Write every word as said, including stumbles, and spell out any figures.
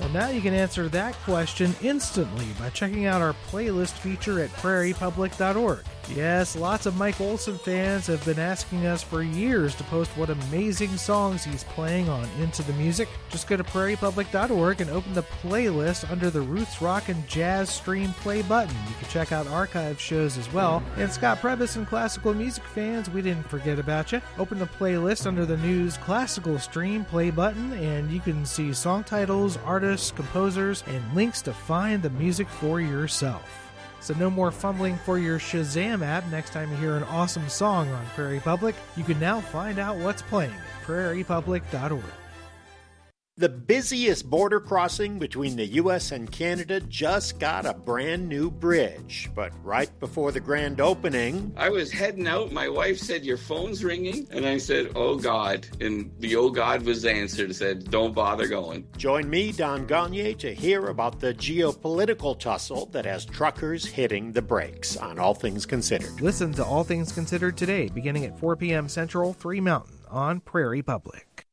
And now you can answer that question instantly by checking out our playlist feature at prairie public dot org. Yes, lots of Mike Olson fans have been asking us for years to post what amazing songs he's playing on Into the Music. Just go to prairie public dot org and open the playlist under the Roots Rock and Jazz Stream Play button. You can check out archive shows as well. And Scott Prebis and classical music fans, we didn't forget about you. Open the playlist under the News Classical Stream Play button, and you can see song titles, artists, composers, and links to find the music for yourself. So no more fumbling for your Shazam app next time you hear an awesome song on Prairie Public. You can now find out what's playing at prairie public dot org. The busiest border crossing between the U S and Canada just got a brand new bridge. But right before the grand opening, I was heading out. My wife said, "Your phone's ringing." And I said, "Oh, God." And the "oh, God" was answered. Said, "Don't bother going." Join me, Don Gagné, to hear about the geopolitical tussle that has truckers hitting the brakes on All Things Considered. Listen to All Things Considered today, beginning at four p.m. Central, three Mountain, on Prairie Public.